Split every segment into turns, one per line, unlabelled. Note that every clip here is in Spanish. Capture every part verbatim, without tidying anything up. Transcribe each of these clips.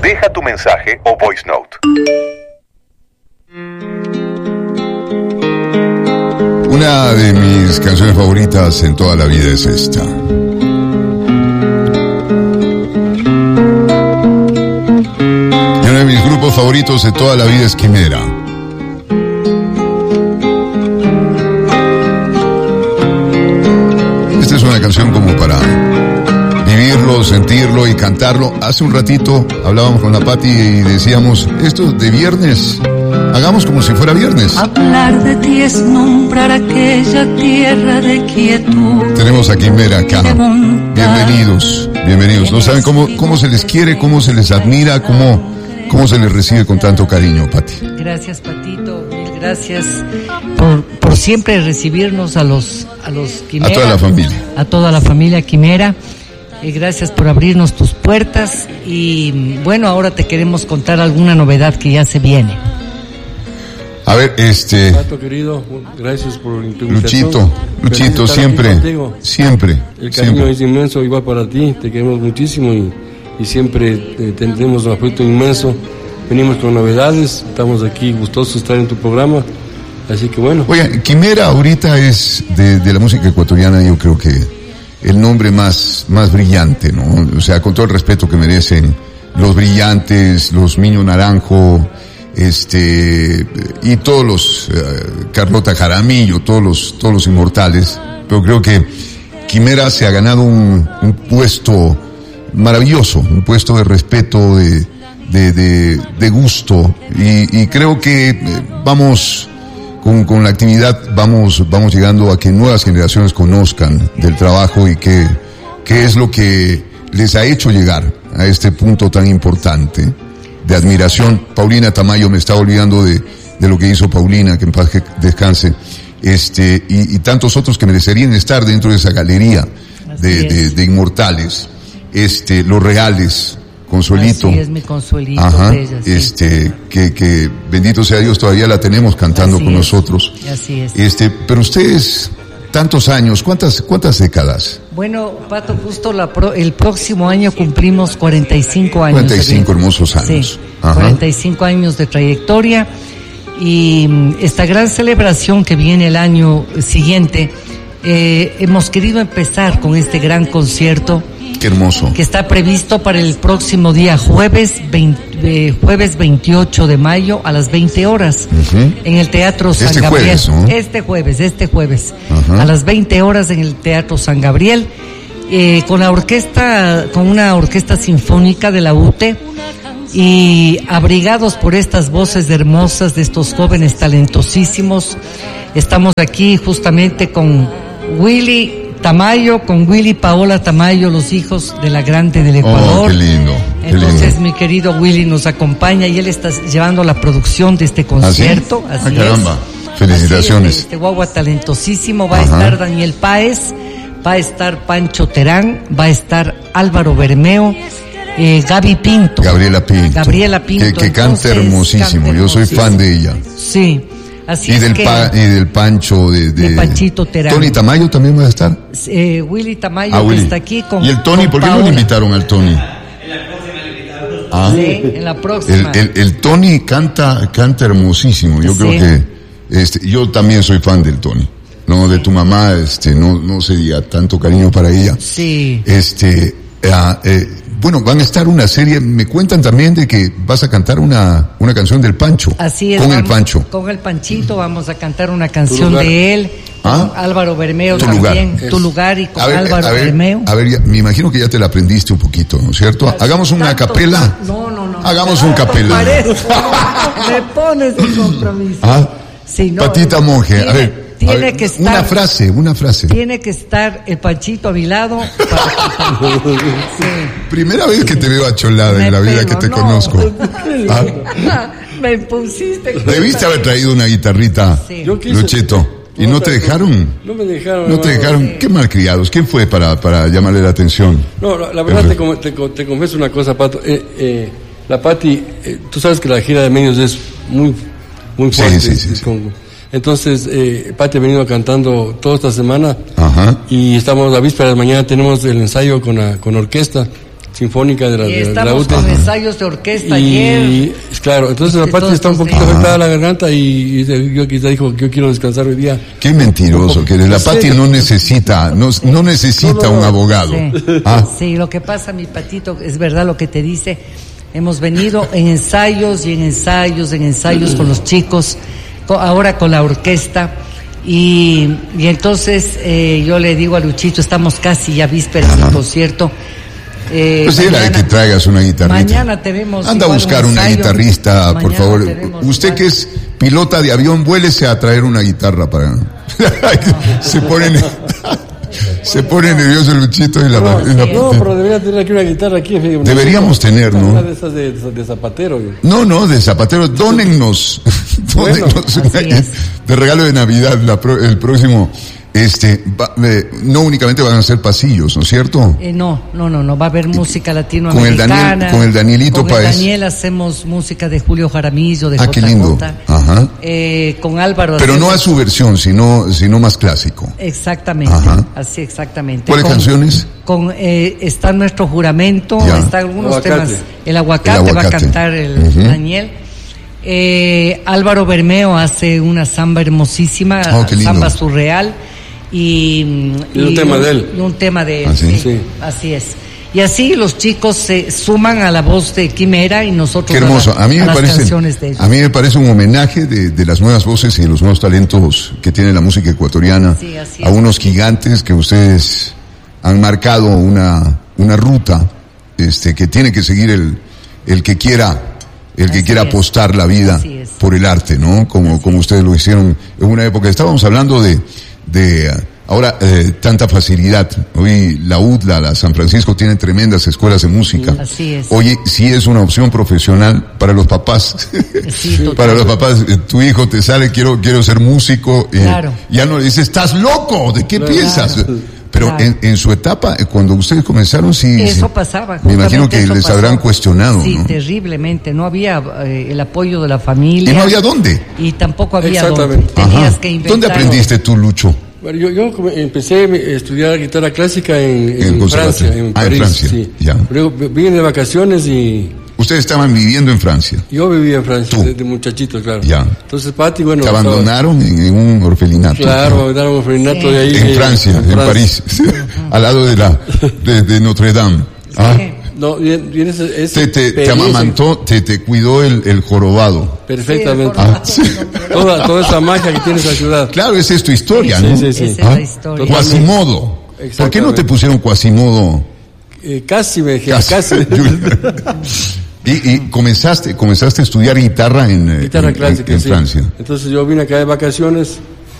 Deja tu mensaje o voice note.
Una de mis canciones favoritas en toda la vida es esta. Y uno de mis grupos favoritos de toda la vida es Quimera. Esta es una canción como para vivirlo, sentirlo y cantarlo. Hace un ratito hablábamos con la Pati y decíamos, esto de viernes, hagamos como si fuera viernes.
Hablar de ti es nombrar aquella tierra de quietud.
Tenemos a Quimera acá. Bienvenidos, bienvenidos. No saben cómo, cómo se les quiere, cómo se les admira, cómo, cómo se les recibe con tanto cariño, Pati.
Gracias, Patito. Mil gracias por, por siempre recibirnos a los, a los Quimera.
A toda la familia.
A toda la familia Quimera. Eh, gracias por abrirnos tus puertas y bueno, ahora te queremos contar alguna novedad que ya se viene.
A ver, este...
Pato querido, gracias por tu invitación.
Luchito, Luchito, siempre, siempre.
El cariño
siempre.
es inmenso, igual para ti, te queremos muchísimo y, y siempre eh, tenemos un afecto inmenso. Venimos con novedades, estamos aquí gustosos de estar en tu programa, así que bueno.
Oiga, Quimera ahorita es de, de la música ecuatoriana, yo creo que el nombre más, más brillante, ¿no? O sea, con todo el respeto que merecen los Brillantes, los Miño Naranjo, este, y todos los, uh, Carlota Jaramillo, todos los, todos los inmortales, pero creo que Quimera se ha ganado un, un puesto maravilloso, un puesto de respeto, de, de, de, de gusto, y, y creo que eh, vamos, con, con la actividad, vamos, vamos llegando a que nuevas generaciones conozcan del trabajo y que, qué es lo que les ha hecho llegar a este punto tan importante de admiración. Paulina Tamayo, me estaba olvidando de, de lo que hizo Paulina, que en paz descanse, este, y, y tantos otros que merecerían estar dentro de esa galería de, de, de inmortales, este, los reales, Consuelito.
Así es, mi Consuelito.
Ajá,
bella, sí.
este, que, que bendito sea Dios, todavía la tenemos cantando
Así
con
es.
nosotros.
Así es.
Este, pero ustedes, tantos años, ¿cuántas, cuántas décadas?
Bueno, Pato, justo la pro, el próximo año cumplimos cuarenta y cinco años.
cuarenta y cinco
¿sí?
hermosos años.
Sí,
Ajá.
cuarenta y cinco años de trayectoria y esta gran celebración que viene el año siguiente, eh, hemos querido empezar con este gran concierto.
Qué hermoso.
Que está previsto para el próximo día jueves veinte, eh, jueves veintiocho de mayo a las veinte horas
Uh-huh.
en el Teatro San
Este
Gabriel.
jueves, ¿no?
Este jueves, este jueves
Ajá.
a las veinte horas en el Teatro San Gabriel eh, con la orquesta, con una orquesta sinfónica de la U T E y abrigados por estas voces hermosas de estos jóvenes talentosísimos. Estamos aquí justamente con Willy Tamayo, con Willy Paola Tamayo, los hijos de la grande del Ecuador.
Oh, qué lindo. Qué
Entonces
lindo.
mi querido Willy nos acompaña y él está llevando la producción de este concierto.
¿Ah, sí?
Así
Ah, caramba.
es.
Felicitaciones.
Así es, este guagua talentosísimo. Va
Ajá.
a estar Daniel Páez, va a estar Pancho Terán, va a estar Álvaro Bermeo, eh, Gaby Pinto.
Gabriela Pinto.
Gabriela Pinto.
Que, que canta
Entonces,
hermosísimo.
canta
Yo soy
hermosísimo.
fan de ella.
Sí. Así
Y
es
del,
que,
pa, y del Pancho, de, de,
de Panchito Terán.
Tony Tamayo también va a estar.
eh, Willy Tamayo
Ah,
que
Willy.
está aquí con
¿Y el Tony?
con
¿Por qué no le
Paola.
invitaron al Tony? Ah,
Sí, en la próxima.
el, el, el Tony canta, canta hermosísimo. Yo
Sí.
creo que, este, yo también soy fan del Tony. No, de tu mamá, este, no, no se diga tanto cariño para ella.
Sí.
Este, eh, eh, bueno, van a estar una serie, me cuentan también de que vas a cantar una, una canción del Pancho.
Así es.
Con el
vamos-
Pancho.
Con el Panchito vamos a cantar una canción
lugar.
de él.
¿Ah?
Con Álvaro Bermeo
Tu
también.
lugar.
Tu lugar y con
A ver,
Álvaro
a ver,
Bermeo.
a ver, ya- me imagino que ya te la aprendiste un poquito, ¿no es cierto? Hagamos una
Tanto-
capela.
No, no, no.
Hagamos un
Tanto
capela.
parece, no, me pones en compromiso.
Ah,
Sí, no,
Patita Monje,
tiene,
a ver.
Tiene
a ver,
que estar.
Una frase, una frase.
Tiene que estar el Panchito a mi lado para cantar. Sí.
Primera vez que te veo acholada
Me
en la vida
pego,
que te
no.
conozco. Ah,
Me pusiste. con-
debiste haber traído una guitarrita,
Sí.
Yo quise-
Luchito. ¿Y no te dejaron?
No me dejaron.
¿No te
hermano.
dejaron? Qué malcriados. ¿Quién fue para, para llamarle la atención?
No, la, la verdad te, com- te, co- te confieso una cosa, Pato. Eh, eh, la Pati, eh, tú sabes que la gira de medios es muy, muy
Sí,
fuerte.
sí, sí, sí.
Con- entonces, eh, Pati ha venido cantando toda esta semana
Ajá.
y estamos a víspera de mañana, tenemos el ensayo con, la, con orquesta sinfónica de la, de, de la
Estamos
U T E.
con ensayos de orquesta
Y
ayer.
claro, entonces la Pati está un poquito
Ajá.
afectada la garganta y, y yo quizá dijo que yo quiero descansar hoy día.
Qué mentiroso, que la Pati no necesita, no, no necesita
No, no, no.
un abogado.
Sí.
Ah,
Sí, lo que pasa, mi Patito, es verdad lo que te dice. Hemos venido en ensayos y en ensayos, en ensayos con los chicos, co- ahora con la orquesta. Y, y entonces eh, yo le digo a Luchito, estamos casi ya vísperas del concierto. Eh,
pues era de
mañana-
que traigas una guitarrita.
Mañana tenemos.
Anda a
igual
buscar
un
una
ensayo.
guitarrista, por
Mañana
favor.
tenemos
Usted
igual-
que es pilota de avión, vuélese a traer una guitarra para... se pone ne- se pone nervioso el Luchito y la...
No,
y la-
no, pero debería tener aquí una guitarra aquí. fíjate,
Deberíamos tener, ¿no?
Una de esas de, de zapatero. güey.
No, no, de Zapatero, dónennos,
Bueno,
dónennos una-
así es.
de regalo de Navidad la pro- el próximo, este, va- eh, no únicamente van a ser pasillos, ¿no es cierto?
Eh, no, no, no, no, va a haber música latinoamericana.
Con el Daniel- con el Danielito
Con el
Páez.
Daniel hacemos música de Julio Jaramillo, de
Ah, qué lindo.
J J.
Ajá.
Eh, con Álvaro.
Pero no a
hacemos-
su versión, sino, sino más clásico.
Exactamente,
Ajá.
así exactamente.
¿Cuáles
Con-
canciones?
Con, eh, está nuestro juramento,
Ya.
está algunos
Aguacate.
temas. El aguacate,
El
va a
aguacate.
cantar el
Ujú.
Daniel. Eh, Álvaro Bermeo hace una samba hermosísima,
Oh, qué lindo.
samba surreal. Y,
Y un tema de él.
Y un tema de él,
¿Ah, sí?
sí,
Sí.
así es. Y así los chicos se suman a la voz de Quimera y nosotros
Qué hermoso.
a, la-
A mí
a
me
las
parece,
canciones de ellos.
a mí me parece un homenaje de, de las nuevas voces y de los nuevos talentos que tiene la música ecuatoriana.
Sí, así
a
es.
unos gigantes que ustedes han marcado una, una ruta, este, que tiene que seguir el, el que quiera, el que
Así
quiera
es.
apostar la vida
Así es.
por el arte, ¿no? Como, como ustedes lo hicieron en una época. Estábamos hablando de, de, eh, ahora, eh, tanta facilidad. Hoy la U D L A, la San Francisco, tienen tremendas escuelas de música.
Así es.
Oye, sí es una opción profesional para los papás.
Sí, total.
Para los papás, eh, tu hijo te sale, quiero, quiero ser músico. eh,
Claro.
Ya no le dices, estás loco, ¿de qué
Claro.
piensas? Pero
Claro.
en, en su etapa, eh, cuando ustedes comenzaron, sí.
Eso
sí,
pasaba.
Me imagino
justamente
que
eso
les
pasó.
habrán cuestionado,
Sí,
¿no?
terriblemente. No había eh, el apoyo de la familia.
Y no había dónde.
Y tampoco había dónde.
Exactamente.
Tenías
Ajá.
que inventar.
¿Dónde aprendiste tú, Lucho?
Bueno, yo, yo come- empecé a estudiar guitarra clásica en,
En el
en
conservatorio.
Francia, en
Ah, en
París.
Francia,
sí.
ya.
Luego vine de vacaciones y
Ustedes estaban viviendo en Francia.
yo vivía en Francia
Tú.
desde muchachito, claro.
Ya.
Entonces, Pati, bueno.
Te
estaba-
abandonaron en, en un orfelinato.
Claro, me abandonaron un frenato
Sí.
de ahí.
En
eh,
Francia, en,
Francia.
París, al lado de la de, de Notre Dame. Ah,
No, y en- y en ese, ese
te, te, te
experiencia-
amamantó, te, te cuidó el, el jorobado.
Perfectamente.
Sí, el
Ah, sí.
toda, toda esa magia que tiene esa ciudad.
Claro, esa es tu historia,
Sí,
¿no?
sí, sí.
Esa es
Ah,
la historia.
Quasimodo. ¿Por qué no
Exactamente.
te pusieron Quasimodo?
Eh, casi me dejé,
Casi.
casi.
y, y comenzaste, comenzaste a estudiar guitarra en, eh,
Guitarra
en-
clásica,
en
sí.
Francia.
Entonces yo vine acá de vacaciones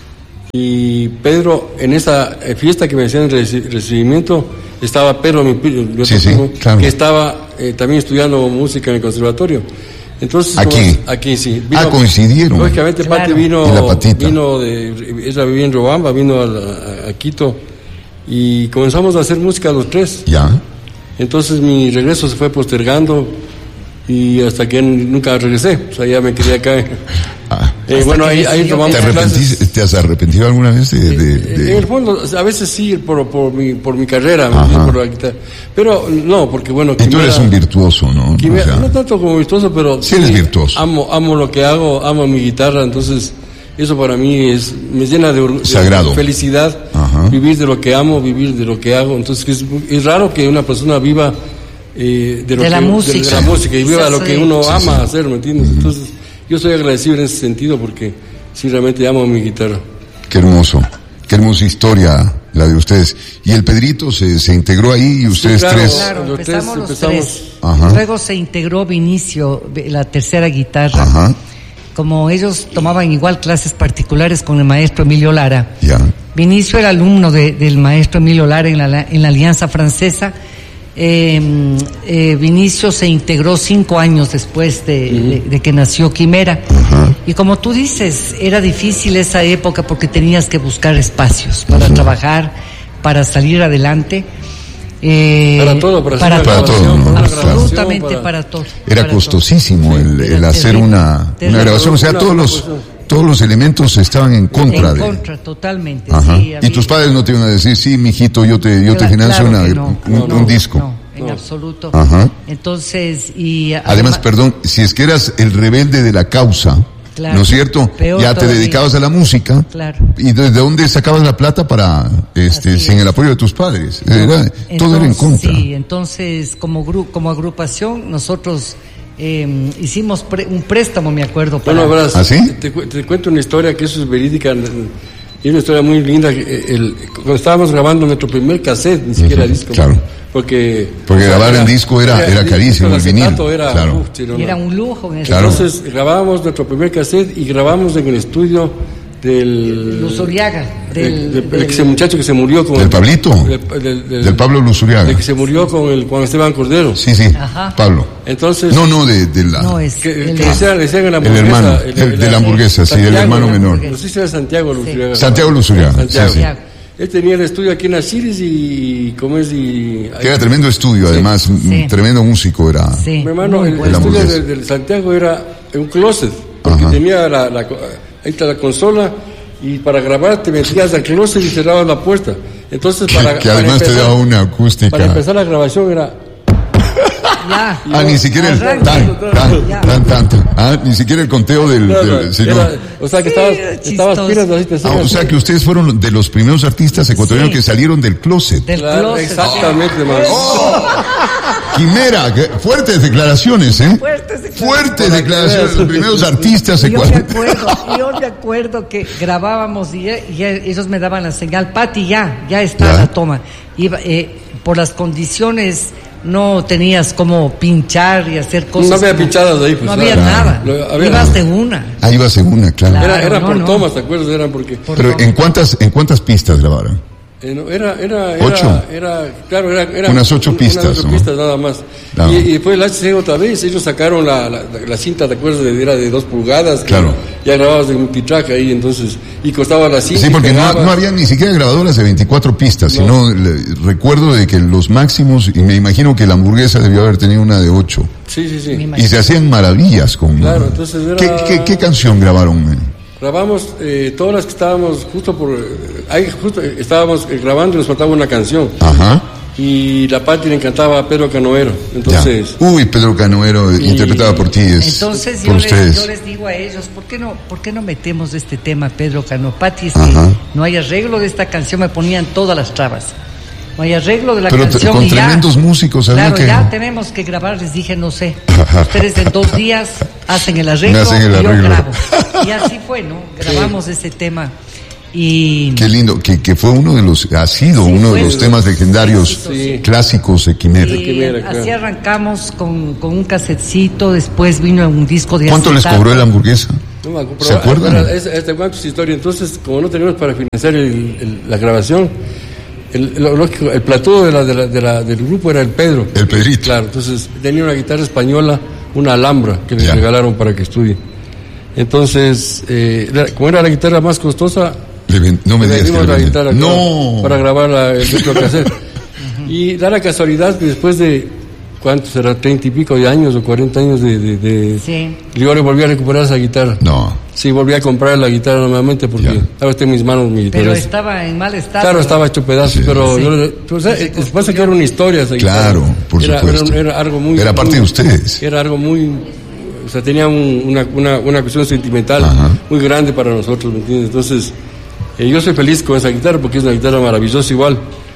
y Pedro, en esa eh, fiesta que me hacían de reci- recibimiento, estaba Pedro, mi, pri- mi otro
Sí, sí,
primo,
claro.
que estaba eh, también estudiando música en el conservatorio. Entonces,
¿Aquí?
como- aquí sí.
Ah, coincidieron.
Lógicamente,
Claro.
Pati vino,
Y la Patita.
vino de, ella vivía en Robamba, vino a, la- a Quito y comenzamos a hacer música los tres.
Ya.
Entonces mi regreso se fue postergando y hasta que nunca regresé, o sea, ya me quedé acá.
Ah.
Eh,
Hasta
bueno,
que
ahí, ahí
decidió
tomamos
¿Te,
Vamos a
arrepentiste, ¿Te has arrepentido alguna vez de...? de- de-
En el fondo, a veces sí, por, por, mi, por mi carrera, ¿me
Ajá.
entiendes? Por la guitarra. Pero no, porque bueno...
Y tú
Quimera-
eres un virtuoso, ¿no?
Quimera-
O sea,
no tanto como virtuoso, pero...
Sí eres virtuoso.
Amo, amo lo que hago, amo mi guitarra, entonces eso para mí es me llena de, or- de
Sagrado.
felicidad,
Ajá.
vivir de lo que amo, vivir de lo que hago. Entonces es, es raro que una persona viva eh, de, lo
De
que,
la
de-
música.
de la música y viva
Sí,
lo
sí.
que uno
Sí,
ama
sí.
hacer, ¿me entiendes? Entonces yo estoy agradecido en ese sentido porque sí realmente amo mi guitarra.
Qué hermoso. Qué hermosa historia la de ustedes. Y el Pedrito se, se integró ahí y ustedes
claro.
tres...
Claro,
Los tres
empezamos los
empezamos.
tres.
Ajá.
Luego se integró Vinicio, la tercera guitarra.
Ajá.
Como ellos tomaban igual clases particulares con el maestro Emilio Lara.
Ya.
Vinicio era alumno de- del maestro Emilio Lara en la, en la Alianza Francesa. Eh, eh, Vinicio se integró cinco años después de, de- de que nació Quimera. Y como tú dices, era difícil esa época porque tenías que buscar espacios para trabajar, para salir adelante. Eh,
Para todo, para, hacer una
Para
grabación,
todo, ¿no?
para una
absolutamente
grabación,
para, todo.
Era
para
costosísimo
todo.
el,
Era
el hacer
terrible,
una,
terrible.
una grabación. O sea,
Una
todos los,
composición.
todos los elementos estaban en contra
En
de...
contra, totalmente.
Ajá.
Sí,
Y
había-
tus padres no te iban a decir, sí, mijito, yo te, yo te
Claro
financio
que
una-
no.
un,
No,
un
no,
disco.
no, en
No,
absoluto.
Ajá.
Entonces, y
Además,
además,
perdón, si es que eras el rebelde de la causa,
Claro,
¿no es cierto?
peor
Ya te
todavía.
dedicabas a la música.
Claro.
¿Y de, de dónde sacabas la plata para, este,
Así
sin
es.
el apoyo de tus padres? Era- todo era en
Entonces,
contra.
Sí, entonces como gru como agrupación nosotros eh, hicimos pre un préstamo, me acuerdo, para...
Bueno, verás,
¿Ah, sí?
te, cu- te cuento una historia que eso es verídica. Y una historia muy linda. eh, El, cuando estábamos grabando nuestro primer cassette, ni siquiera
Ujú,
disco.
claro.
Porque,
Porque grabar en disco era- era carísimo,
el
el vinil,
acetato Era,
claro.
uf, sí, no,
y era
no.
un lujo en ese
Claro.
Entonces grabábamos nuestro primer cassette y grabamos en el estudio del...
Luz Uriaga, del-
del-
del-
ese muchacho que se murió con...
¿Del Pablito?
Del, del- del-
Del Pablo Luzuriaga.
del que se murió con el Juan Esteban Cordero.
Sí, sí,
Ajá.
Pablo.
Entonces...
No, no, de, de la...
No, es
Que,
el-
que decían, decían en la
El
hamburguesa,
hermano, el- de la hamburguesa, sí, el
Santiago,
hermano
¿no?
menor.
No sé si era Santiago Luzuriaga.
Santiago Luzuriaga,
Santiago.
sí, sí.
Él tenía el estudio aquí en Asiris y... ¿Cómo es? Y,
Que era tremendo estudio, además, un
Sí.
tremendo músico era.
Sí,
Mi hermano,
muy
el,
bueno.
el estudio
hamburguesa.
del, del Santiago era un closet, porque
Ajá.
tenía la, la, ahí está la consola, y para grabar te metías al closet y cerrabas la puerta. Entonces,
Que,
para,
que
para
además te
empezar-
daba una acústica.
Para empezar la grabación era...
Ya.
Ah, ni siquiera el tan,
Arranca.
tan,
Ya.
tan, tan, tan. Ah, ni siquiera el conteo del,
No, no,
del- sino-
era- o sea, que
Sí,
estabas,
era
estabas
chistoso.
pilas así, te
Ah,
hacías
o sea
así.
que ustedes fueron de los primeros artistas ecuatorianos
Sí.
que salieron del closet.
Del
Claro,
closet.
exactamente, man.
Quimera, que- fuertes declaraciones, ¿eh?
Fuertes declaraciones.
Fuertes declaraciones, los primeros artistas
Yo me
ecuatorianos.
acuerdo, yo me acuerdo que grabábamos y, ya- y ya ellos me daban la señal, Pati, ya, ya está
Ya.
la toma. Iba, eh, por las condiciones no tenías como pinchar y hacer cosas.
No había
como-
pinchadas ahí, pues,
No había
claro.
nada.
Lo- había-
Ibas de una.
Ahí va segunda, claro.
Claro.
Era, era
no,
por
no.
tomas, ¿te acuerdas? Eran porque...
Por
Pero
todo.
¿en cuántas, en cuántas pistas grabaron?
Eh, no, era, era, era,
¿Ocho?
era, claro, era, era
Unas ocho
un-
pistas,
unas ocho
¿no?
pistas nada más.
Ah.
Y, y después el H C otra vez, ellos sacaron la, la, la cinta, ¿te acuerdas? De- Era de dos pulgadas. que
Claro.
Ya grababas de multitrack ahí, entonces, y costaba la cinta.
Sí,
y
porque no,
pegabas.
no había ni siquiera grabadoras de veinticuatro pistas,
No.
sino le- recuerdo de que los máximos, y me imagino que la hamburguesa debió haber tenido una de ocho,
Sí, sí, sí.
Me imagino.
y se hacían maravillas con...
Claro, entonces era-
¿Qué, qué, qué canción grabaron?
Grabamos eh, todas las que estábamos justo por... eh, ahí justo eh, estábamos eh, grabando y nos faltaba una canción.
Ajá.
Y la Pati le encantaba a Pedro Canoero.
Ya.
Entonces...
Uy, Pedro Canoero,
Y-
interpretada por ti, es
Entonces
por
yo les,
ustedes.
yo les digo a ellos, ¿por qué no, por qué no metemos este tema, Pedro Cano? Pati, es
Ajá.
que no hay arreglo de esta canción, me ponían todas las trabas. No hay arreglo de la
Pero te-
canción.
con
y ya-
tremendos músicos, había
Claro,
que-
ya tenemos que grabar, les dije, no sé. Ustedes en dos días hacen el arreglo,
Me hacen el
y yo
arreglo.
grabo. Y así fue, ¿no? Grabamos ese tema. Y
Qué lindo, que, que fue uno de los, ha sido
Sí,
uno
fue.
de los temas legendarios
Sí.
clásicos de Quimera.
Y
Quimera, claro.
así arrancamos con, con un casetcito, después vino un disco de
¿Cuánto les
acetato.
cobró la hamburguesa?
No me acuerdo,
¿Se acuerdan?
pero Es, es, te cuento su historia. Entonces, como no teníamos para financiar el- el- la grabación, el, lo lógico, el plató de la, de la- de la- del grupo era el Pedro.
El Pedrito.
Claro, entonces tenía una guitarra española, una Alhambra, que le
Ya.
regalaron para que estudie. Entonces, eh, la- como era la guitarra más costosa,
Le ven- no me
le
digas que
dimos
le
la
vendieron.
guitarra
No.
claro, para grabar la- el disco cassette. Y da la casualidad que después de, ¿cuántos será? Treinta y pico de años o cuarenta años de... de, de
Sí.
yo le volví a recuperar esa guitarra.
No.
Sí, volví a comprar la guitarra nuevamente porque
Ya.
ahora está en mis manos mi
Pero
guitarra.
estaba en mal estado.
Claro, estaba hecho pedazos,
Sí.
pero
Sí.
yo le- tú sabes,
Se
eh, pasa
construyó.
que era una historia esa
Claro,
guitarra.
por
Era-
supuesto.
Era, era algo muy...
Era parte
muy-
de ustedes.
Era algo muy... O sea, tenía un- una, una, una cuestión sentimental
Ajá.
muy grande para nosotros, ¿me entiendes? Entonces, eh, yo soy feliz con esa guitarra porque es una guitarra maravillosa igual.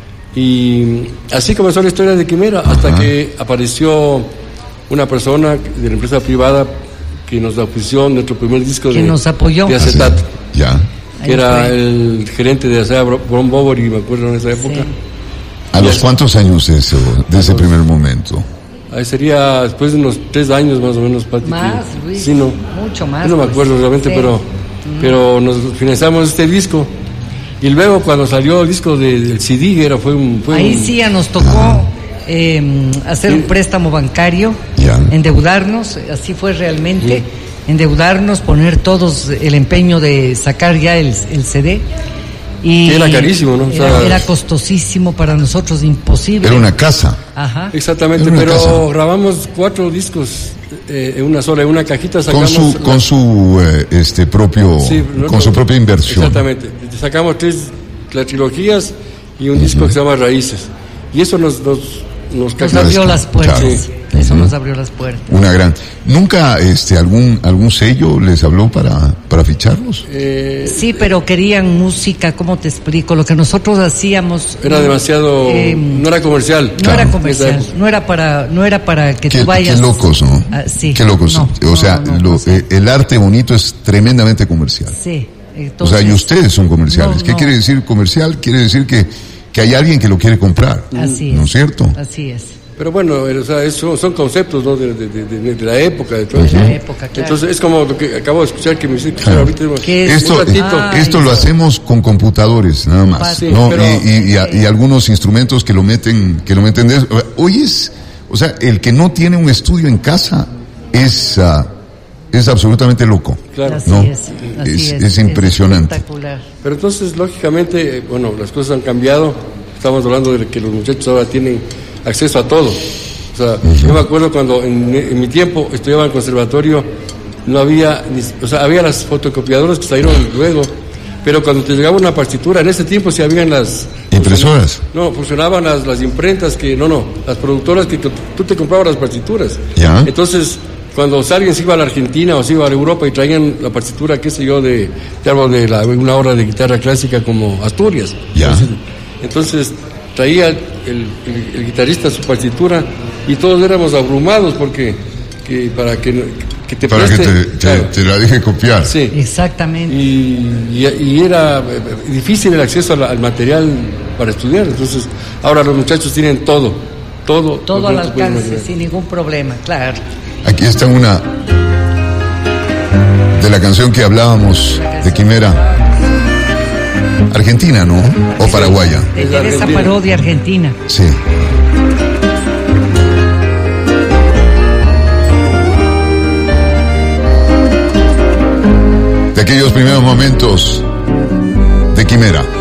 Y así comenzó la historia de Quimera, hasta
Ajá.
que apareció una persona de la empresa privada que nos ofreció nuestro primer disco
Que
de,
nos apoyó.
de
Ah, sí.
acetato,
Ya.
que
Ahí
era
fue.
el gerente de Asea Bron Bovary, me acuerdo en esa época.
Sí.
¿A los cuántos años de, eso, de ese primer momento?
Ahí sería después de unos tres años más o menos, Pati.
Más,
que-
Luis.
Sí, no.
Mucho más.
Yo no me
pues.
acuerdo realmente,
Sí.
pero, pero nos financiamos este disco. Y luego cuando salió el disco de- del C D, era, fue un... Fue
Ahí
un-
sí ya nos tocó eh, hacer un préstamo bancario,
Ya.
endeudarnos, así fue realmente, endeudarnos, poner todos el empeño de sacar ya el, el C D. Y
Que era carísimo, ¿no? O
Era,
sea-
era costosísimo para nosotros, imposible.
Era una casa.
Ajá.
Exactamente,
Era una
pero
casa.
grabamos cuatro discos eh, en una sola, en una cajita
Con
sacamos...
su,
la-
con su, eh, este propio,
Sí,
con
nosotros-
su propia inversión.
Exactamente. Sacamos tres las trilogías y un disco que se llama Raíces. Y eso nos, nos nos,
Nos abrió las puertas.
Claro.
Sí. Eso nos abrió las puertas.
Una gran. ¿Nunca este algún algún sello les habló para para ficharlos?
Eh,
Sí, pero querían música, ¿cómo te explico? Lo que nosotros hacíamos
era demasiado,
eh,
no era comercial.
no
Claro.
era comercial, no era para no era para que
Qué,
tú vayas.
qué locos, ¿no?
Ah, sí.
Qué locos.
No,
o
no,
sea,
no, no,
lo-
no sé.
eh, el arte bonito es tremendamente comercial.
Sí.
O
Entonces,
sea, y ustedes son comerciales.
No,
¿Qué
no.
quiere decir comercial? Quiere decir que, que hay alguien que lo quiere comprar.
Así
¿No
es.
es cierto?
Así es.
Pero bueno, eh, o sea, eso son conceptos, ¿no? De, de, de, de- de la época, de todo
De
eso.
la época, claro.
Entonces es como lo que acabo de escuchar que me dice
Claro.
ahorita. digo,
¿Qué es?
Esto,
un ratito.
Ah,
esto lo hacemos con computadores, nada más.
Sí,
¿no?
pero-
y, y- y a- y algunos instrumentos que lo meten, que lo meten de eso. Hoy es, o sea, el que no tiene un estudio en casa es, ah, es absolutamente loco.
Claro.
Así
¿no?
es. Así
Es-
es.
es impresionante.
espectacular.
Pero entonces, lógicamente, eh, bueno, las cosas han cambiado. Estamos hablando de que los muchachos ahora tienen acceso a todo. O sea, yo me acuerdo cuando en, en mi tiempo estudiaba en el conservatorio, no había, ni, o sea, había las fotocopiadoras que salieron luego, pero cuando te llegaba una partitura, en ese tiempo sí habían las...
Impresoras.
No, funcionaban las, las imprentas que, no, no, las productoras que tú, tú te comprabas las partituras.
Ya.
Entonces, cuando alguien se iba a la Argentina o se iba a Europa y traían la partitura, qué sé yo, de, de algo de la, una obra de guitarra clásica como Asturias.
Ya.
Entonces, entonces, traía el, el, el guitarrista su partitura y todos éramos abrumados porque que, para que, que te
Para que
preste,
te, te-
claro.
te la deje copiar.
Sí.
Exactamente.
Y, y- y era eh, difícil el acceso a la- al material para estudiar. Entonces, ahora los muchachos tienen todo, todo.
Todo
lo
al
que tú puedes
alcance,
imaginar.
sin ningún problema, claro.
Aquí está una de la canción que hablábamos de Quimera. Argentina, ¿no? O paraguaya.
De
Es
esa
Argentina.
parodia argentina.
Sí. De aquellos primeros momentos de Quimera.